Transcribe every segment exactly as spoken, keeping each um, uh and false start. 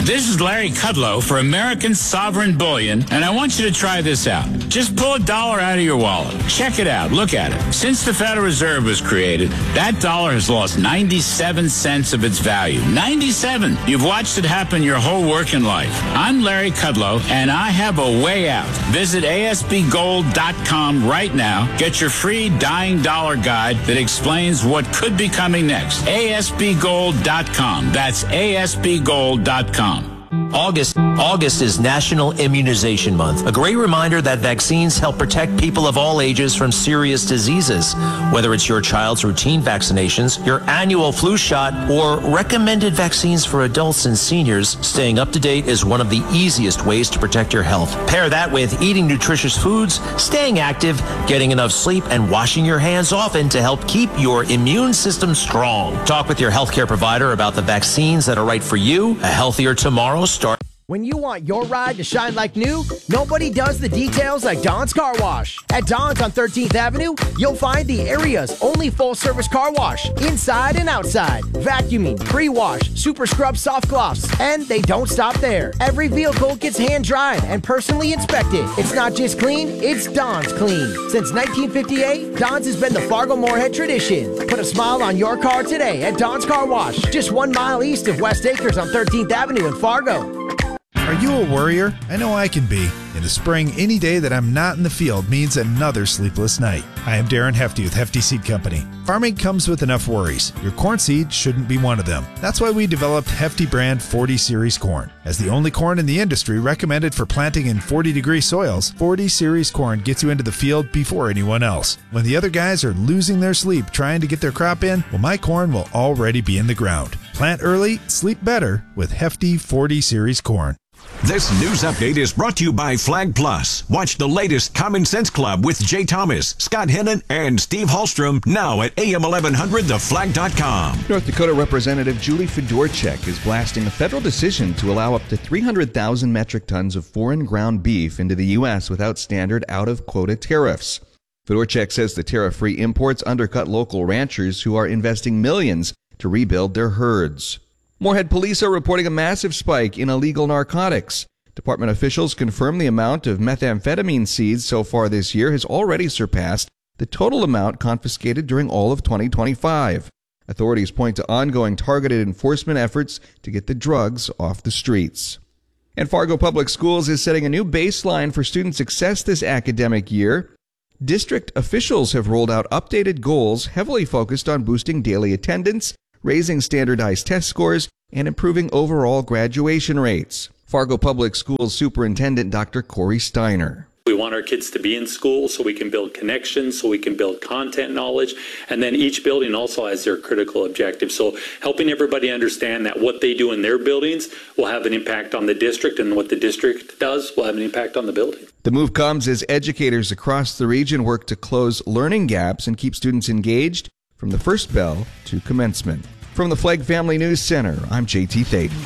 This is Larry Kudlow for American Sovereign Bullion, and I want you to try this out. Just pull a dollar out of your wallet. Check it out. Look at it. Since the Federal Reserve was created, that dollar has lost ninety-seven cents of its value. ninety-seven! You've watched it happen your whole working life. I'm Larry Kudlow, and I have a way out. Visit A S B gold dot com right now. Get your free Dying Dollar Guide that explains what could be coming next. A S B gold dot com. That's A S B gold dot com. August August is National Immunization Month, a great reminder that vaccines help protect people of all ages from serious diseases. Whether it's your child's routine vaccinations, your annual flu shot, or recommended vaccines for adults and seniors, staying up to date is one of the easiest ways to protect your health. Pair that with eating nutritious foods, staying active, getting enough sleep, and washing your hands often to help keep your immune system strong. Talk with your healthcare provider about the vaccines that are right for you. A healthier tomorrow starts. When you want your ride to shine like new, nobody does the details like Don's Car Wash. At Don's on thirteenth Avenue, you'll find the area's only full-service car wash, inside and outside. Vacuuming, pre-wash, super scrub soft gloss, and they don't stop there. Every vehicle gets hand-dried and personally inspected. It's not just clean, it's Don's clean. Since nineteen fifty-eight, Don's has been the Fargo-Moorhead tradition. Put a smile on your car today at Don's Car Wash, just one mile east of West Acres on thirteenth Avenue in Fargo. Are you a worrier? I know I can be. In the spring, any day that I'm not in the field means another sleepless night. I am Darren Hefty with Hefty Seed Company. Farming comes with enough worries. Your corn seed shouldn't be one of them. That's why we developed Hefty brand forty series corn. As the only corn in the industry recommended for planting in forty degree soils, forty series corn gets you into the field before anyone else. When the other guys are losing their sleep trying to get their crop in, well, my corn will already be in the ground. Plant early, sleep better with Hefty forty series corn. This news update is brought to you by Flag Plus. Watch the latest Common Sense Club with Jay Thomas, Scott Hennon, and Steve Hallstrom now at A M eleven hundred the flag dot com. North Dakota Representative Julie Fedorchak is blasting a federal decision to allow up to three hundred thousand metric tons of foreign ground beef into the U S without standard out-of-quota tariffs. Fedorchak says the tariff-free imports undercut local ranchers who are investing millions to rebuild their herds. Moorhead police are reporting a massive spike in illegal narcotics. Department officials confirm the amount of methamphetamine seized so far this year has already surpassed the total amount confiscated during all of twenty twenty-five. Authorities point to ongoing targeted enforcement efforts to get the drugs off the streets. And Fargo Public Schools is setting a new baseline for student success this academic year. District officials have rolled out updated goals heavily focused on boosting daily attendance, raising standardized test scores, and improving overall graduation rates. Fargo Public Schools Superintendent Doctor Corey Steiner. We want our kids to be in school so we can build connections, so we can build content knowledge, and then each building also has their critical objectives. So helping everybody understand that what they do in their buildings will have an impact on the district, and what the district does will have an impact on the building. The move comes as educators across the region work to close learning gaps and keep students engaged from the first bell to commencement. From the Flegg Family News Center, I'm J T Thaden.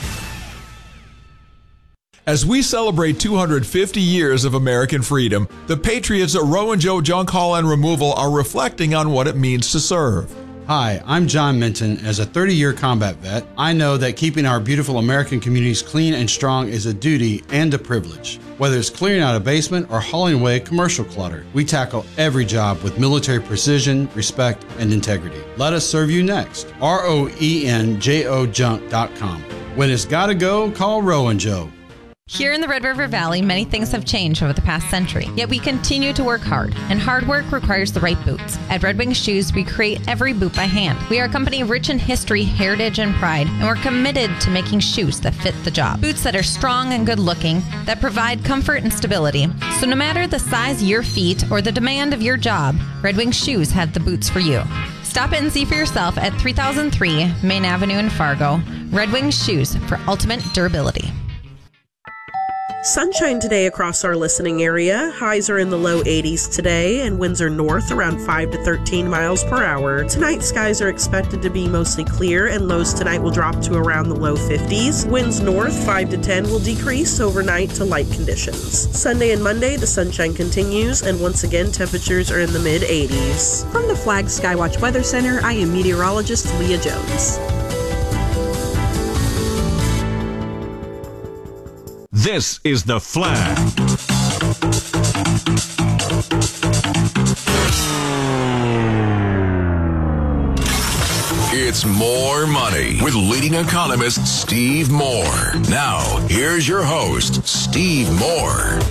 As we celebrate two hundred fifty years of American freedom, the patriots at Rowan Joe Junk Haul and Removal are reflecting on what it means to serve. Hi, I'm John Minton. As a thirty-year combat vet, I know that keeping our beautiful American communities clean and strong is a duty and a privilege. Whether it's clearing out a basement or hauling away commercial clutter, we tackle every job with military precision, respect, and integrity. Let us serve you next. R O E N J O junk dot com. When it's gotta go, call Rowan Joe. Here in the Red River Valley, many things have changed over the past century, yet we continue to work hard, and hard work requires the right boots. At Red Wing Shoes, we create every boot by hand. We are a company rich in history, heritage, and pride, and we're committed to making shoes that fit the job. Boots that are strong and good-looking, that provide comfort and stability. So no matter the size of your feet or the demand of your job, Red Wing Shoes have the boots for you. Stop in and see for yourself at three thousand three Main Avenue in Fargo. Red Wing Shoes for ultimate durability. Sunshine today across our listening area. Highs are in the low eighties today, and winds are north around five to thirteen miles per hour. Tonight, skies are expected to be mostly clear, and lows tonight will drop to around the low fifties. Winds north five to ten will decrease overnight to light conditions. Sunday and Monday, the sunshine continues, and once again, temperatures are in the mid eighties. From the Flag Skywatch Weather Center, I am meteorologist Leah Jones. This is The Flag. It's More Money with leading economist Steve Moore. Now, here's your host, Steve Moore.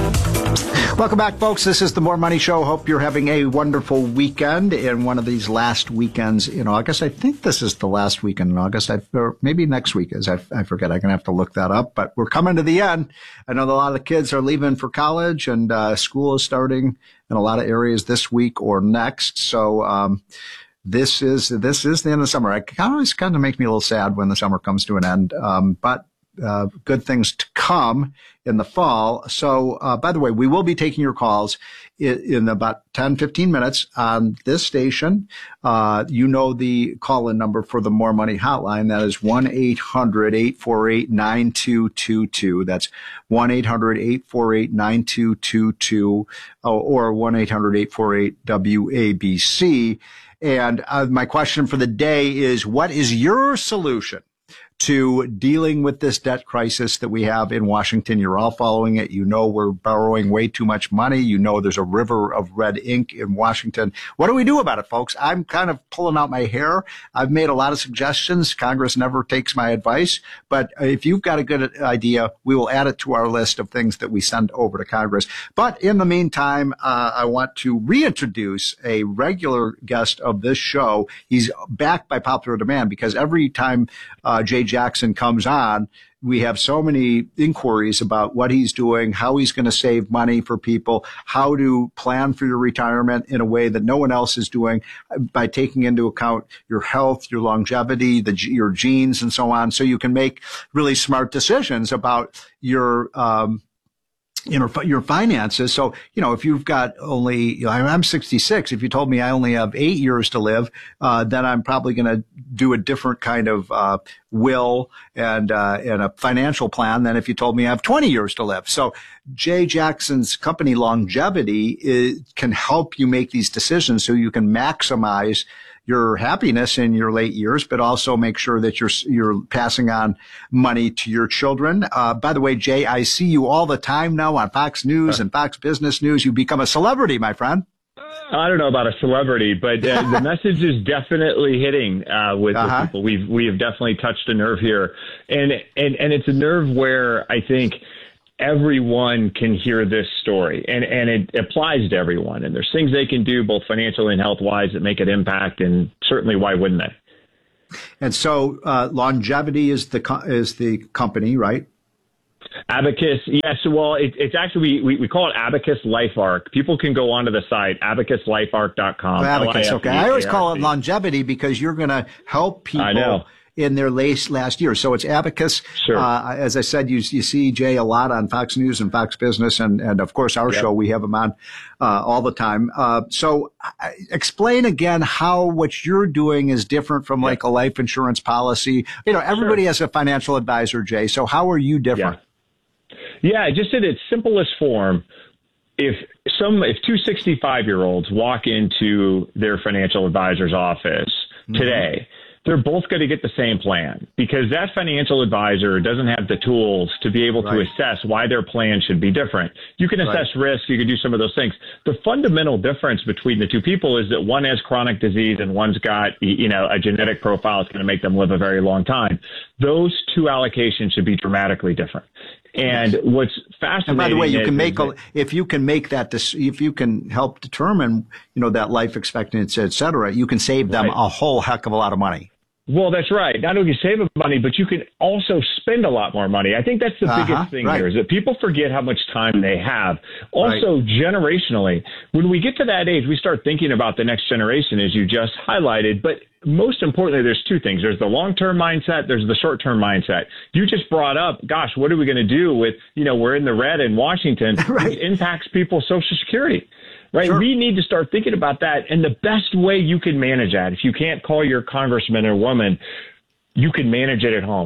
Welcome back, folks. This is the More Money Show. Hope you're having a wonderful weekend in one of these last weekends in August. I think this is the last weekend in August, I, or maybe next week is. I, I forget. I'm going to have to look that up. But we're coming to the end. I know that a lot of the kids are leaving for college, and uh, school is starting in a lot of areas this week or next. So um, this is this is the end of the summer. It kind of always kind of makes me a little sad when the summer comes to an end. Um, but Uh, good things to come in the fall. So, uh, by the way, we will be taking your calls in, in about ten, fifteen minutes on this station. Uh, you know the call-in number for the More Money hotline. That is one eight hundred, eight four eight, nine two two two. That's one eight hundred, eight four eight, nine two two two or one eight hundred, eight four eight, W A B C. And uh, my question for the day is, what is your solution to dealing with this debt crisis that we have in Washington? You're all following it. You know we're borrowing way too much money. You know there's a river of red ink in Washington. What do we do about it, folks? I'm kind of pulling out my hair. I've made a lot of suggestions. Congress never takes my advice. But if you've got a good idea, we will add it to our list of things that we send over to Congress. But in the meantime, uh, I want to reintroduce a regular guest of this show. He's back by popular demand because every time uh, Jay Jackson comes on, we have so many inquiries about what he's doing, how he's going to save money for people, how to plan for your retirement in a way that no one else is doing by taking into account your health, your longevity, the, your genes, and so on, so you can make really smart decisions about your um you know, your finances. So, you know, if you've got only, you know, I'm sixty-six. If you told me I only have eight years to live, uh, then I'm probably going to do a different kind of, uh, will and, uh, and a financial plan than if you told me I have twenty years to live. So Jay Jackson's company Longevity is, can help you make these decisions so you can maximize your happiness in your late years, but also make sure that you're you're passing on money to your children. Uh, by the way, Jay, I see you all the time now on Fox News and Fox Business News. You become a celebrity, my friend. I don't know about a celebrity, but uh, the message is definitely hitting uh, with, uh-huh. with people. We've we have definitely touched a nerve here, and and and it's a nerve where I think everyone can hear this story, and, and it applies to everyone. And there's things they can do both financially and health-wise that make an impact, and certainly why wouldn't they? And so uh, Longevity is the co- is the company, right? Abacus, yes. Well, it, it's actually, we, we call it Abacus Life Arc. People can go onto the site, abacus life arc dot com. Oh, Abacus, okay. I always call it Longevity because you're going to help people. I know. In their last, last year. So it's Abacus. Sure. Uh, as I said, you, you see Jay a lot on Fox News and Fox Business. And, and of course, our yep. show, we have him on uh, all the time. Uh, so uh, explain again how what you're doing is different from yep. like a life insurance policy. You know, everybody sure. has a financial advisor, Jay. So how are you different? Yeah, yeah just in its simplest form. If some, if two sixty-five-year-olds walk into their financial advisor's office mm-hmm. today, they're both going to get the same plan because that financial advisor doesn't have the tools to be able right. to assess why their plan should be different. You can assess right. risk. You can do some of those things. The fundamental difference between the two people is that one has chronic disease and one's got, you know, a genetic profile that's going to make them live a very long time. Those two allocations should be dramatically different. And what's fascinating. And by the way, you can make that, a, if you can make that, if you can help determine, you know, that life expectancy, et cetera, you can save them right. a whole heck of a lot of money. Well, that's right. Not only save them money, but you can also spend a lot more money. I think that's the uh-huh, biggest thing right. here is that people forget how much time they have. Also, right. generationally, when we get to that age, we start thinking about the next generation, as you just highlighted. But most importantly, there's two things. There's the long-term mindset. There's the short-term mindset. You just brought up, gosh, what are we going to do with, you know, we're in the red in Washington. right. It impacts people's Social Security. Right. Sure. We need to start thinking about that. And the best way you can manage that, if you can't call your congressman or woman, you can manage it at home.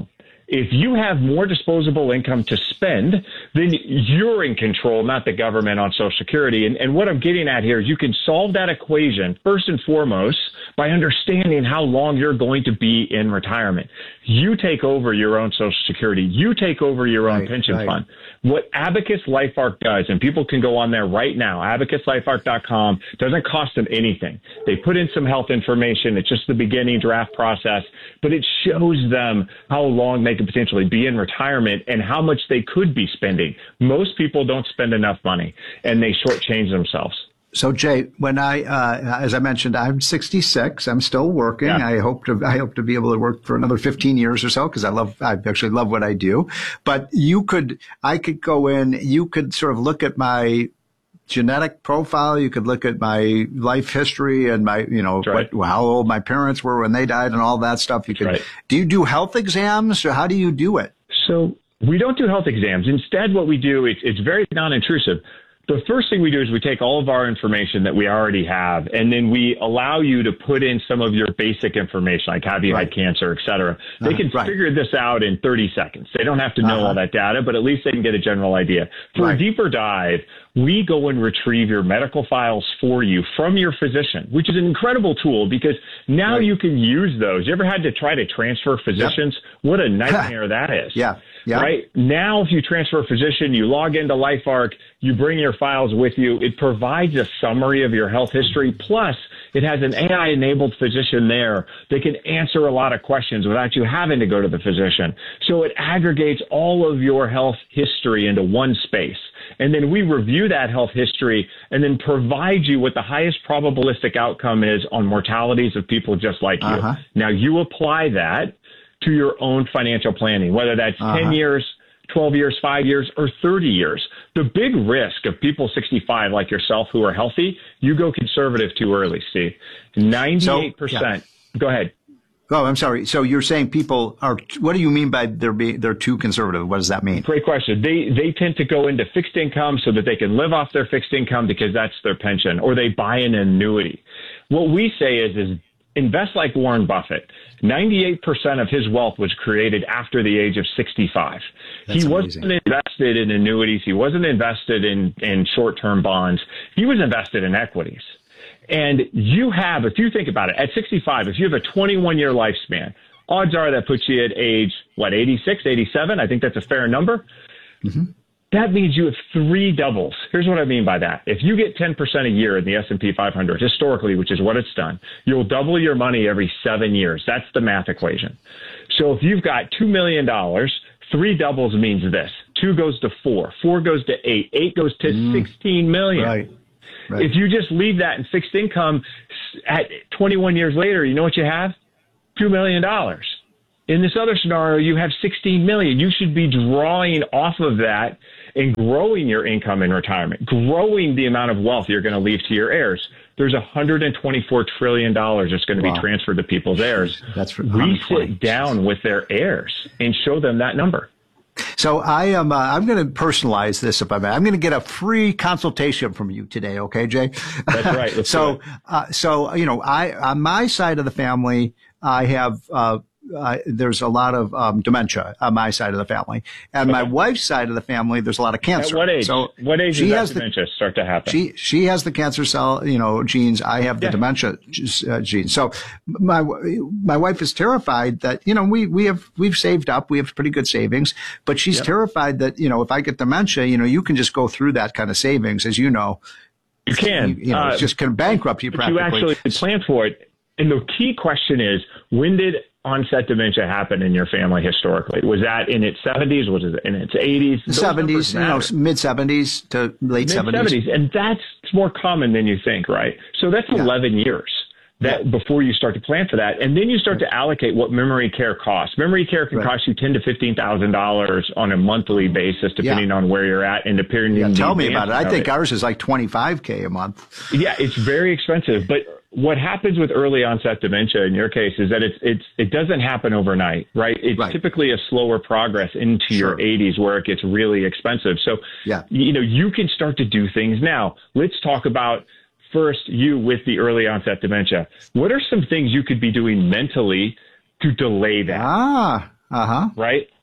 If you have more disposable income to spend, then you're in control, not the government on Social Security. And, and what I'm getting at here is you can solve that equation first and foremost by understanding how long you're going to be in retirement. You take over your own Social Security. You take over your own right, pension right. fund. What Abacus LifeArc does, and people can go on there right now, abacus life arc dot com, doesn't cost them anything. They put in some health information. It's just the beginning draft process, but it shows them how long they could potentially be in retirement and how much they could be spending. Most people don't spend enough money, and they shortchange themselves. So Jay, when I, uh, as I mentioned, I'm sixty-six. I'm still working. Yeah. I hope to, I hope to be able to work for another fifteen years or so because I love, I actually love what I do. But you could, I could go in, you could sort of look at my genetic profile. You could look at my life history and my, you know, right. what, how old my parents were when they died and all that stuff. You could, right. do you do health exams or how do you do it? So we don't do health exams. Instead, what we do, it's, it's very non-intrusive. The first thing we do is we take all of our information that we already have, and then we allow you to put in some of your basic information, like have you right. had cancer, et cetera. They Uh-huh. can right. figure this out in thirty seconds. They don't have to know Uh-huh. all that data, but at least they can get a general idea. For Right. a deeper dive, we go and retrieve your medical files for you from your physician, which is an incredible tool because now Right. you can use those. You ever had to try to transfer physicians? Yep. What a nightmare that is. Yeah. Yeah. Right now, if you transfer a physician, you log into LifeArc, you bring your files with you. It provides a summary of your health history. Plus, it has an A I-enabled physician there that can answer a lot of questions without you having to go to the physician. So it aggregates all of your health history into one space. And then we review that health history and then provide you what the highest probabilistic outcome is on mortalities of people just like you. Uh-huh. Now, you apply that to your own financial planning, whether that's Uh-huh. ten years, twelve years, five years, or thirty years. The big risk of people sixty-five like yourself who are healthy, you go conservative too early, Steve. ninety-eight percent. So, yeah. Go ahead. Oh, I'm sorry. So you're saying people are, what do you mean by they're being, they're too conservative? What does that mean? Great question. They, they tend to go into fixed income so that they can live off their fixed income because that's their pension, or they buy an annuity. What we say is, is invest like Warren Buffett. ninety-eight percent of his wealth was created after the age of sixty-five. That's he amazing. wasn't invested in annuities. He wasn't invested in, in short-term bonds. He was invested in equities. And you have, if you think about it, at sixty-five, if you have a twenty-one year lifespan, odds are that puts you at age, what, eighty-six, eighty-seven? I think that's a fair number. Mm-hmm. That means you have three doubles. Here's what I mean by that. If you get ten percent a year in the S and P five hundred, historically, which is what it's done, you'll double your money every seven years. That's the math equation. So if you've got two million dollars, three doubles means this. Two goes to four. Four goes to eight. Eight goes to mm. sixteen million. Right. Right. If you just leave that in fixed income at twenty-one years later, you know what you have? two million dollars. In this other scenario, you have sixteen million dollars. You should be drawing off of that and growing your income in retirement, growing the amount of wealth you're going to leave to your heirs. There's one hundred twenty-four trillion dollars that's going to wow. be transferred to people's heirs. That's for we sit down with their heirs and show them that number. So I am. Uh, I'm going to personalize this, if I may. I'm going to get a free consultation from you today. Okay, Jay. That's right. Let's so, do it. uh, so you know, I on my side of the family, I have. Uh, Uh, there's a lot of um, dementia on my side of the family, and okay. my wife's side of the family, there's a lot of cancer. At what age? So what age she does has that dementia the, start to happen? She she has the cancer cell, you know, genes. I have the yeah. dementia uh, genes. So my my wife is terrified that you know we we have we've saved up, we have pretty good savings, but she's yep. terrified that you know if I get dementia, you know, you can just go through that kind of savings, as you know. You can. You, you know, uh, it's just can bankrupt you practically. You actually plan for it, and the key question is when did onset dementia happen in your family historically? Was that in its seventies? Was it in its eighties? Those seventies, you know, mid seventies to late seventies. Mid seventies, and that's more common than you think, right? So that's yeah. eleven years that yeah. before you start to plan for that, and then you start to allocate what memory care costs. Memory care can right. cost you ten to fifteen thousand dollars on a monthly basis, depending yeah. on where you're at and depending. Yeah, tell me about it. I think it. ours is like twenty-five K a month. Yeah, it's very expensive, but what happens with early onset dementia in your case is that it's it's it doesn't happen overnight, right? It's right. typically a slower progress into sure. your eighties where it gets really expensive. So, yeah. you know, you can start to do things now. Let's talk about first you with the early onset dementia. What are some things you could be doing mentally to delay that? Ah, uh-huh. Right?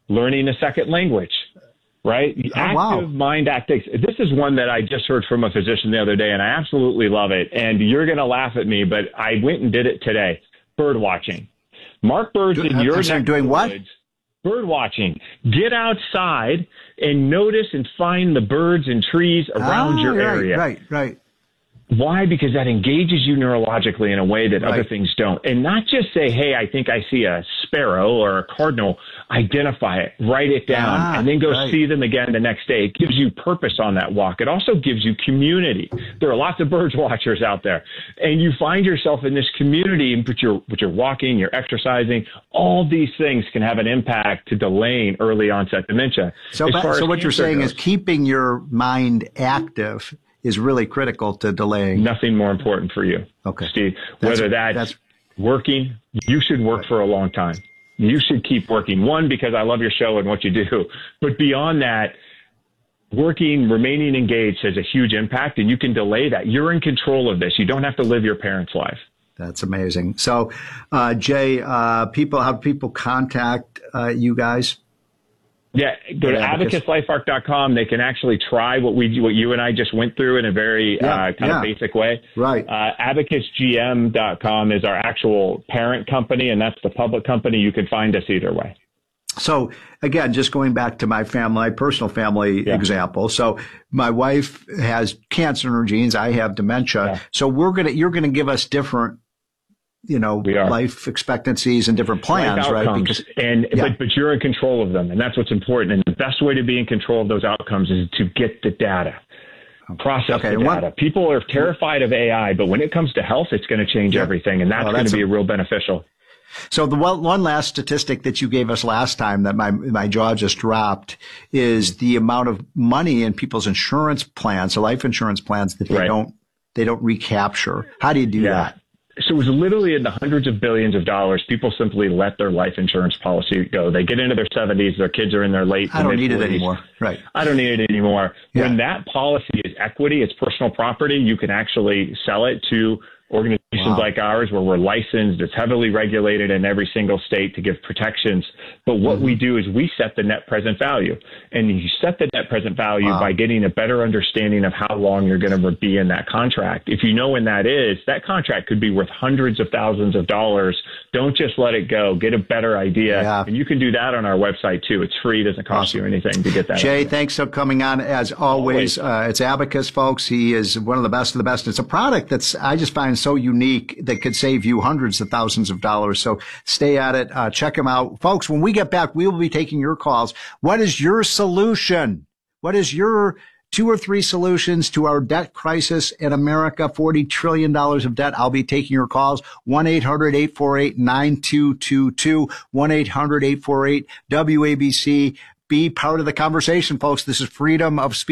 learning a second language, right? The Oh, active wow. mind activities. This is one that I just heard from a physician the other day, and I absolutely love it. And you're going to laugh at me, but I went and did it today. Bird watching. Mark birds in your I'm sorry, neck doing of the what? woods. Bird watching. Get outside and notice and find the birds and trees around Ah, your right, area. Right, right. Why? Because that engages you neurologically in a way that Right. other things don't. And not just say, hey, I think I see a sparrow or a cardinal. Identify it, write it down, Ah, and then go right. see them again the next day. It gives you purpose on that walk. It also gives you community. There are lots of birds watchers out there. And you find yourself in this community, but you're, but you're walking, you're exercising. All these things can have an impact to delaying early onset dementia. So, As but- far so as what you're cancer saying goes, is keeping your mind active is really critical to delaying. nothing more important for you, Okay. Steve. That's- Whether that's, that's- working, you should work for a long time. You should keep working. One, because I love your show and what you do. But beyond that, working, remaining engaged has a huge impact, and you can delay that. You're in control of this. You don't have to live your parents' life. That's amazing. So, uh, Jay, uh, people, how do people contact uh, you guys? Yeah, go to Yeah, because- abacus life arc dot com. They can actually try what we, what you and I just went through in a very Yeah, uh, kind yeah. of basic way. Right. Uh, abacus G M dot com is our actual parent company, and that's the public company. You can find us either way. So again, just going back to my family, my personal family Yeah. example. So my wife has cancer in her genes. I have dementia. Yeah. So we're going to, you're going to give us different, you know, We are. life expectancies and different plans, Life right? outcomes, Because, and yeah. but, but you're in control of them, and that's what's important. And the best way to be in control of those outcomes is to get the data, process Okay, the and what- data. People are terrified of A I, but when it comes to health, it's going to change Yeah. everything, and that's Well, going that's to be a- real beneficial. So the one, one last statistic that you gave us last time that my, my jaw just dropped is the amount of money in people's insurance plans, so life insurance plans that they Right. don't, they don't recapture. How do you do that? So it was literally in the hundreds of billions of dollars. People simply let their life insurance policy go. They get into their seventies, their kids are in their late. I don't need it mid-forties. anymore. Right. I don't need it anymore. Yeah. When that policy is equity, it's personal property, you can actually sell it to organizations Wow. like ours where we're licensed. It's heavily regulated in every single state to give protections. But what Mm-hmm. we do is we set the net present value. And you set the net present value Wow. by getting a better understanding of how long you're going to be in that contract. If you know when that is, that contract could be worth hundreds of thousands of dollars. Don't just let it go. Get a better idea. Yeah. And you can do that on our website too. It's free. It doesn't cost you anything to get that. Jay, idea. thanks for coming on as always. Always. Uh, it's Abacus, folks. He is one of the best of the best. It's a product that's, I just find so unique that could save you hundreds of thousands of dollars. So stay at it. Uh, check him out. Folks, when we get back, we will be taking your calls. What is your solution? What is your two or three solutions to our debt crisis in America? forty trillion dollars of debt. I'll be taking your calls. one eight hundred eight four eight nine two two two. one eight hundred eight four eight W A B C. Be part of the conversation, folks. This is freedom of speech.